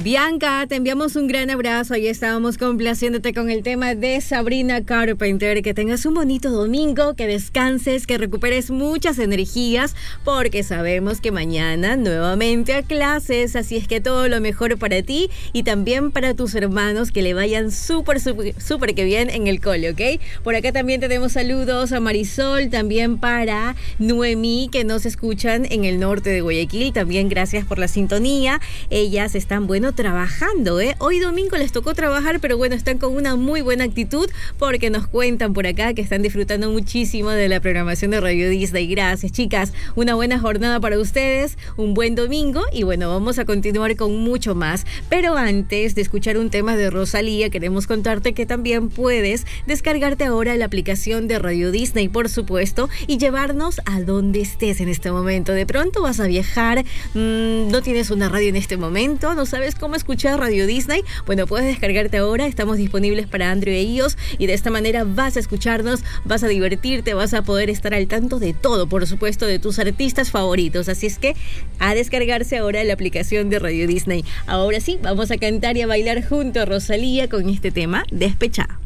Bianca, te enviamos un gran abrazo. Ahí estábamos complaciéndote con el tema de Sabrina Carpenter. Que tengas un bonito domingo, que descanses, que recuperes muchas energías, porque sabemos que mañana nuevamente a clases. Así es que todo lo mejor para ti y también para tus hermanos, que le vayan súper que bien en el cole, ¿ok? Por acá también tenemos saludos a Marisol, también para Noemí, que nos escuchan en el norte de Guayaquil. También gracias por la sintonía. Ellas están, trabajando, ¿eh? Hoy domingo les tocó trabajar, pero están con una muy buena actitud, porque nos cuentan por acá que están disfrutando muchísimo de la programación de Radio Disney. Gracias, chicas. Una buena jornada para ustedes, un buen domingo y vamos a continuar con mucho más. Pero antes de escuchar un tema de Rosalía, queremos contarte que también puedes descargarte ahora la aplicación de Radio Disney, por supuesto, y llevarnos a donde estés en este momento. De pronto vas a viajar, no tienes una radio en este momento, no sabes cómo escuchar Radio Disney. Puedes descargarte ahora. Estamos disponibles para Android e iOS y de esta manera vas a escucharnos, vas a divertirte, vas a poder estar al tanto de todo, por supuesto, de tus artistas favoritos. Así es que a descargarse ahora la aplicación de Radio Disney. Ahora sí, vamos a cantar y a bailar junto a Rosalía con este tema, Despechada.